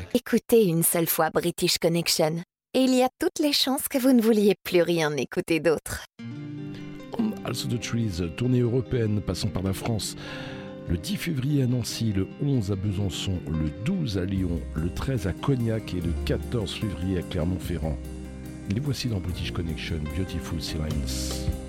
Écoutez une seule fois British Connection, et il y a toutes les chances que vous ne vouliez plus rien écouter d'autre. On Also the Trees, tournée européenne passant par la France. Le 10 février à Nancy, le 11 à Besançon, le 12 à Lyon, le 13 à Cognac et le 14 février à Clermont-Ferrand. Les voici dans British Connection, Beautiful Silence.